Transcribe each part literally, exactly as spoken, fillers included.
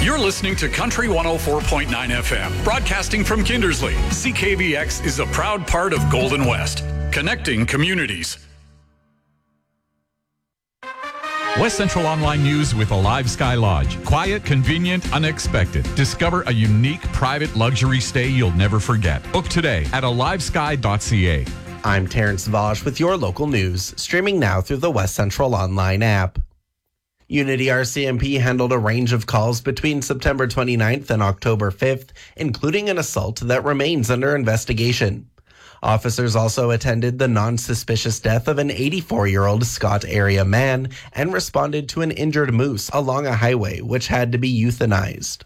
You're listening to Country one oh four point nine F M, broadcasting from Kindersley. C K B X is a proud part of Golden West, connecting communities. West Central Online News with Alive Sky Lodge. Quiet, convenient, unexpected. Discover a unique private luxury stay you'll never forget. Book today at alive sky dot c a. I'm Terrence Vaughn with your local news, streaming now through the West Central Online app. Unity R C M P handled a range of calls between September twenty-ninth and October fifth, including an assault that remains under investigation. Officers also attended the non-suspicious death of an eighty-four-year-old Scott area man and responded to an injured moose along a highway which had to be euthanized.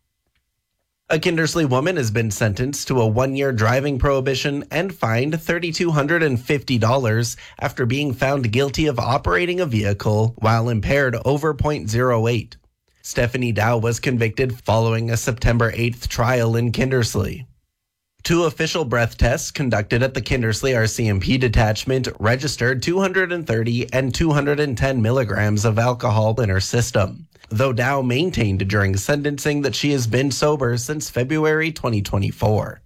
A Kindersley woman has been sentenced to a one-year driving prohibition and fined three thousand two hundred fifty dollars after being found guilty of operating a vehicle while impaired over point oh eight. Stephanie Dow was convicted following a September eighth trial in Kindersley. Two official breath tests conducted at the Kindersley R C M P detachment registered two hundred thirty and two hundred ten milligrams of alcohol in her system, though Dow maintained during sentencing that she has been sober since February twenty twenty-four.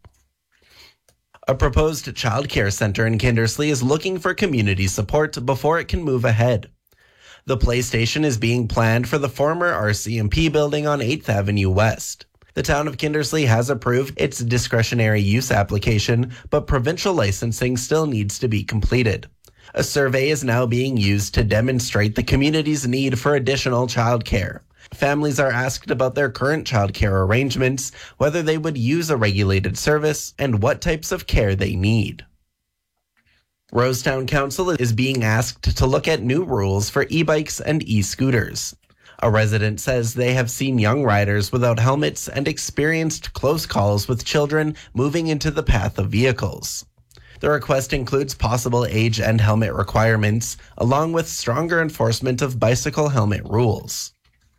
A proposed child care center in Kindersley is looking for community support before it can move ahead. The PlayStation is being planned for the former R C M P building on eighth Avenue West. The town of Kindersley has approved its discretionary use application, but provincial licensing still needs to be completed. A survey is now being used to demonstrate the community's need for additional childcare. Families are asked about their current childcare arrangements, whether they would use a regulated service, and what types of care they need. Rosetown Council is being asked to look at new rules for e-bikes and e-scooters. A resident says they have seen young riders without helmets and experienced close calls with children moving into the path of vehicles. The request includes possible age and helmet requirements, along with stronger enforcement of bicycle helmet rules.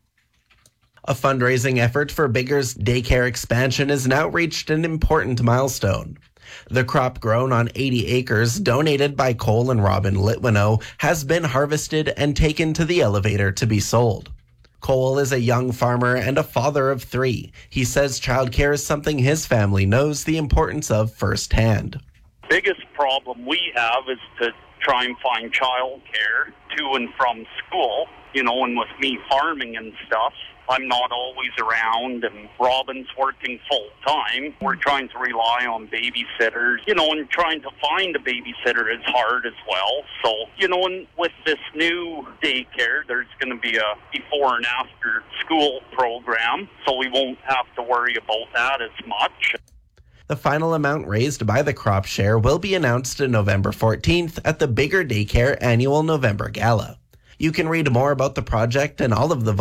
A fundraising effort for Bigger's daycare expansion has now reached an important milestone. The crop grown on eighty acres donated by Cole and Robin Litwinow has been harvested and taken to the elevator to be sold. Cole is a young farmer and a father of three. He says childcare is something his family knows the importance of firsthand. Biggest problem we have is to try and find childcare to and from school, you know, and with me farming and stuff, I'm not always around, and Robin's working full-time. We're trying to rely on babysitters, you know, and trying to find a babysitter is hard as well. So, you know, and with this new daycare, there's going to be a before and after school program, so we won't have to worry about that as much. The final amount raised by the crop share will be announced on November fourteenth at the Bigger Daycare Annual November Gala. You can read more about the project and all of the